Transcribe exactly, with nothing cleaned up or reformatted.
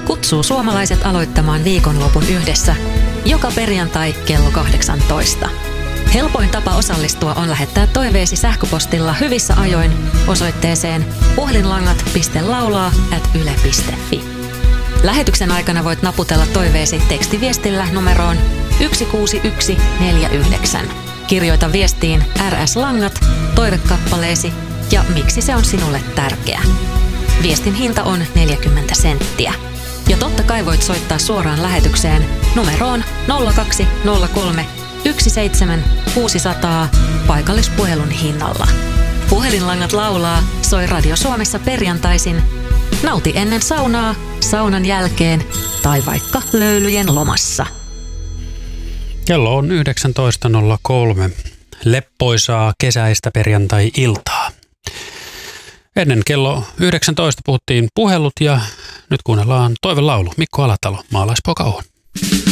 kutsuu suomalaiset aloittamaan viikonlopun yhdessä joka perjantai kello kahdeksantoista. Helpoin tapa osallistua on lähettää toiveesi sähköpostilla hyvissä ajoin osoitteeseen puhelinlangat piste laulaa ät yle piste fi. Lähetyksen aikana voit naputella toiveesi tekstiviestillä numeroon yksi kuusi yksi neljä yhdeksän. Kirjoita viestiin R S-langat, toivekappaleesi ja miksi se on sinulle tärkeä. Viestin hinta on neljäkymmentä senttiä. Ja totta kai voit soittaa suoraan lähetykseen numeroon nolla kaksi nolla kolme yksi seitsemän kuusi nolla nolla paikallispuhelun hinnalla. Puhelinlangat laulaa soi Radio Suomessa perjantaisin. Nauti ennen saunaa, saunan jälkeen tai vaikka löylyjen lomassa. Kello on yhdeksäntoista nolla kolme. Leppoisaa kesäistä perjantai-iltaa. Ennen kello yhdeksäntoista puhuttiin puhelut ja nyt kuunnellaan toivelaulu. Mikko Alatalo, maalaispoika on.